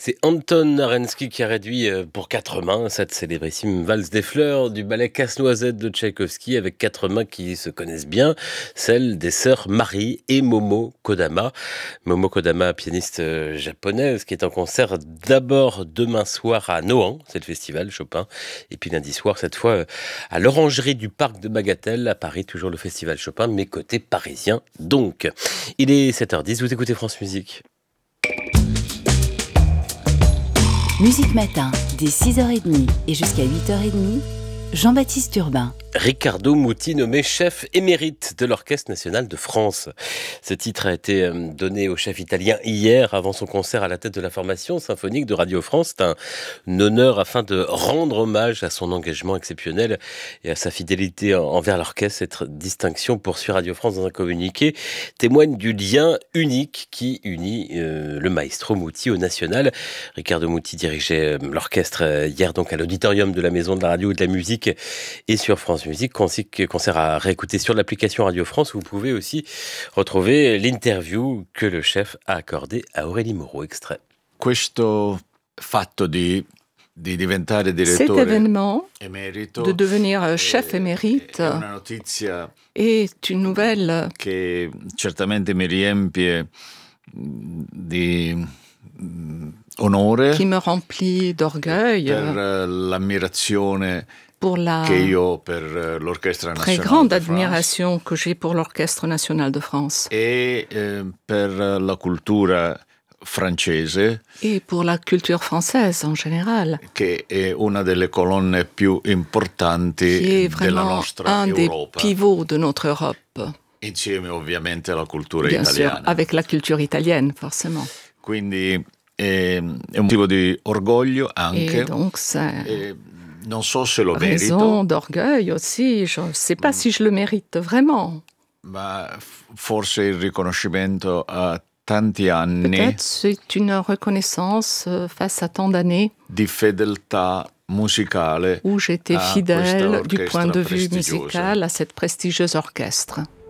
C'est Anton Arensky qui a réduit pour quatre mains cette célébrissime valse des fleurs du ballet Casse-Noisette de Tchaïkovski avec quatre mains qui se connaissent bien, celle des sœurs Marie et Momo Kodama. Momo Kodama, pianiste japonaise qui est en concert d'abord demain soir à Nohant, c'est le festival Chopin, et puis lundi soir cette fois à l'Orangerie du Parc de Bagatelle à Paris, toujours le festival Chopin, mais côté parisien donc. Il est 7h10, vous écoutez France Musique. Musique Matin, dès 6h30 et jusqu'à 8h30, Jean-Baptiste Urbain. Riccardo Muti, nommé chef émérite de l'Orchestre national de France. Ce titre a été donné au chef italien hier, avant son concert à la tête de la formation symphonique de Radio France. C'est un honneur afin de rendre hommage à son engagement exceptionnel et à sa fidélité envers l'orchestre. Cette distinction, poursuit Radio France dans un communiqué, témoigne du lien unique qui unit le maestro Muti au national. Riccardo Muti dirigeait l'orchestre hier donc à l'auditorium de la Maison de la Radio et de la Musique et sur France Musique, concert à réécouter sur l'application Radio France où vous pouvez aussi retrouver l'interview que le chef a accordée à Aurélie Moreau. Extrait. Questo fatto di diventare direttore Cet événement émérito de devenir chef émérite è una notizia est une nouvelle che certamente mi riempie di onore qui me remplit d'orgueil per l'ammirazione pour la che io per l'Orchestra très Nazionale grande de France admiration que j'ai pour l'Orchestre national de France e per la cultura francese, et pour la culture française en général, che è una delle colonne più importanti qui est della vraiment nostra un des Europa, pivots de notre Europe, insieme ovviamente alla cultura bien sûr, italiana. avec la culture italienne forcément. Quindi è un motivo di orgoglio anche, Et donc c'est non so se lo raison merito, d'orgueil aussi. Je ne sais pas si je le mérite vraiment. ma forse il riconoscimento a tanti anni Peut-être c'est une reconnaissance face à tant d'années di fedeltà musicale où j'étais a questa fidèle du orchestra point de vue prestigiosa. musical à cette prestigieuse orchestre.